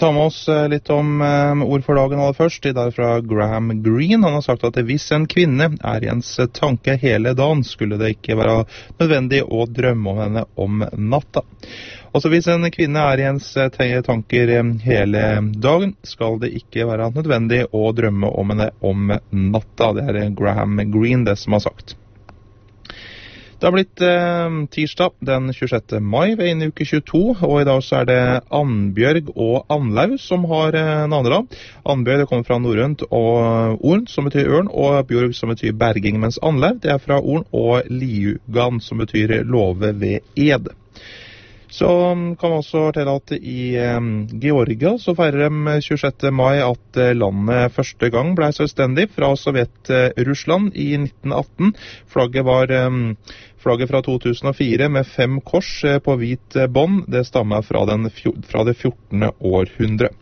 Ta med oss litt om ord for dagen aller først. I dag fra Graham Greene. Han har sagt at hvis en kvinne er i ens tanke hele dagen, skulle det ikke være nødvendig å drømme om henne om natta. Også hvis en kvinne er i ens tanker hele dagen, skal det ikke være nødvendig å drømme om henne om natta. Det er Graham Greene det som har sagt. Det har blitt tirsdag den 26. mai ved inn i uke 22, og i dag så er det Annbjørg og Annlaug som har navnedag. Annbjørg kommer fra norrønt og Orn som betyr ørn, og Bjørg som betyr berging, mens Annlaug det er fra Orn og liugan som betyr love ved ed. Så kan man også fortelle at i Georgia så feirer de 26. mai at landet første gang ble selvstendig fra Sovjet-Russland i 1918. Flagget fra 2004 med 5 kors på hvit bånd, det stammer fra det 14. århundre.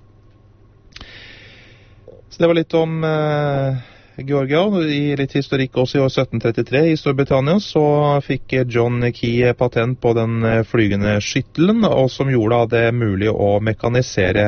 Så det var litt om Georgia. I litt historikk også i år 1733 i Storbritannia så fikk John Key patent på den flygende skyttelen, og som gjorde det mulig å mekanisere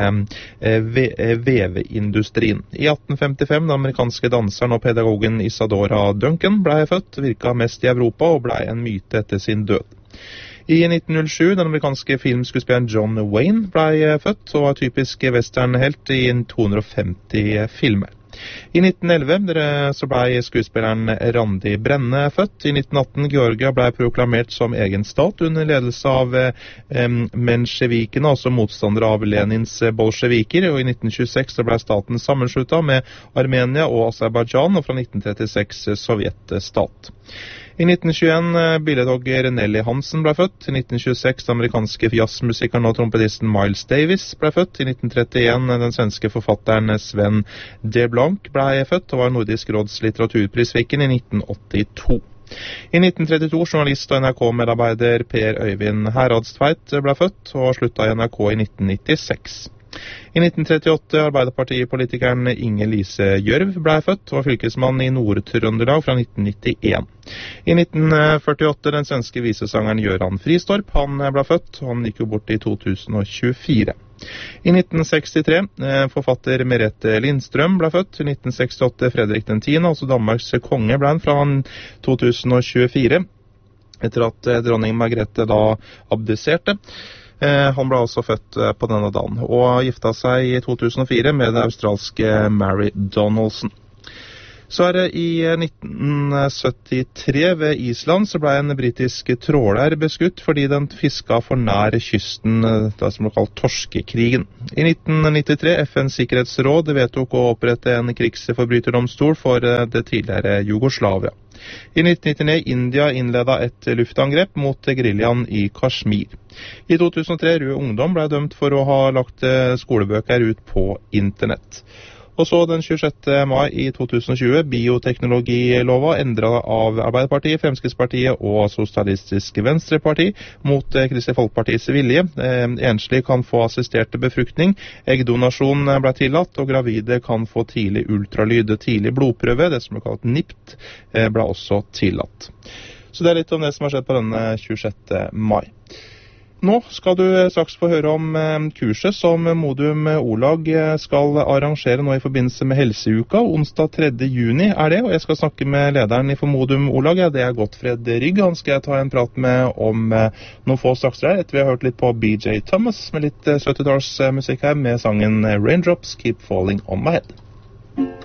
veveindustrien. I 1855 den amerikanske danseren og pedagogen Isadora Duncan ble født, virket mest i Europa og ble en myte etter sin død. I 1907 den amerikanske filmskuespilleren John Wayne ble født og var typisk westernhelt i 250 filmer. I 1911 så ble skuespilleren Randi Brenne født. I 1918 Georgia ble proklamert som egen stat under ledelse av mensjevikene, altså motstandere av Lenins bolsjeviker, og i 1926 så ble staten sammensluttet med Armenia og Aserbajdsjan, og fra 1936 sovjetstat. I 1921 billedhogger Nelly Hansen ble født. I 1926 den amerikanske jazzmusikeren og trompetisten Miles Davis ble født. I 1931 den svenske forfatteren Sven D. Blanc ble født og var Nordisk råds litteraturprisvinneren i 1982. I 1932 journalist og NRK-medarbeider Per Øyvind Heradstveit ble født og sluttet i NRK i 1996. I 1938 Arbeiderpartipolitikeren Inge Lise Gjørv ble født og var fylkesmann i Nord-Trøndelag fra 1991. I 1948 den svenske visesangeren Göran Fristorp, han ble født, og han gikk jo bort i 2024. I 1963 forfatter Merete Lindstrøm ble født. I 1968 Fredrik den 10., altså Danmarks konge, ble han fra 2024, etter at dronning Margrethe da abdiserte. Han ble også født på denne dagen, og gifta seg i 2004 med den australske Mary Donaldson. Så er det i 1973 ved Island så ble en britisk tråler beskutt fordi den fisket for nær kysten, det som ble kalt torskekrigen. I 1993 FNs sikkerhetsråd vedtok å opprette en krigsforbryterdomstol for det tidligere Jugoslavia. I 1999 India innledet et luftangrep mot geriljaen i Kashmir. I 2003 Rød Ungdom ble dømt for å ha lagt skolebøker ut på internett. Og så den 26. mai i 2020 bioteknologilova endret av Arbeiderpartiet, Fremskrittspartiet og Sosialistisk Venstreparti mot Kristelig Folkepartis vilje. Enslig kan få assistert befruktning, eggdonasjon ble tillatt, og gravide kan få tidlig ultralyd. Tidlig blodprøve, det som er kalt NIPT, ble også tillatt. Så det er litt om det som har skjedd på denne 26. mai. Nå skal du straks få høre om kurset som Modum Olag skal arrangere nå i forbindelse med Helseuka. Onsdag 3. juni er det, og jeg skal snakke med lederen for Modum Olag. Det er Gottfred Rygg. Han skal jeg ta en prat med om noen få straks der, etter vi har hørt litt på BJ Thomas med litt 70-tallsmusikk her med sangen Raindrops Keep Falling On My Head.